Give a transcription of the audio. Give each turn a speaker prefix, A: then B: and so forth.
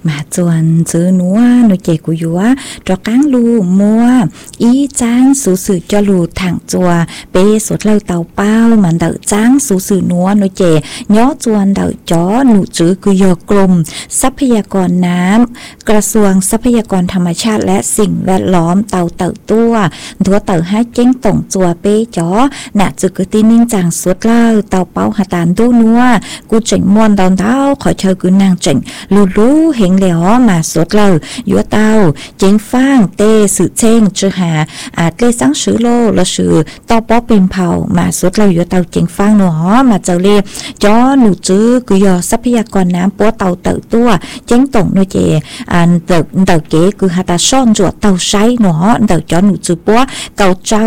A: mà chuẩn chữ núa nó chè của dúa cho cáng lu mua ý tráng số sự cho lù thẳng chùa bê sốt lâu tàu bao mà đợi tráng số sự núa nó chè nhó chuẩn đợi chó nụ chữคือโยกลมทรัพยากรน้ำกระทรวงทรัพยากรธรรมชาติและสิ่งแวดล้อมเต่าตัวตัวเต่าให้เจ้งต่งจัวเป้จ๋อหนักจึกตีนิ่งจางสุดเล่าเต่าเป้าหาตานดูนัวกูเจ๋งมวนตอนเท้าขอเชิญกูนางเจ๋งรู้เห็นเหลียวมาสุดเล่ายัวเต่าเจ้งฟางเต้สื่อเจ้งจือหาอาจเล่สังสือโลละสือต่อป้อปิมเผามาสุดเล่ายัวเต่าเจ้งฟางหนอมาเจ้าเล่จ๋อหนูจื้อกูยอทรัพยากรน้ำปัวเต่าตัวเจ้งต่งโนเจอันเต่าเก๋คือหาตาซ่อนจั่วเต่าไซหนอเต่าจ๋อหนูจื้อปัวเก่าเจ้า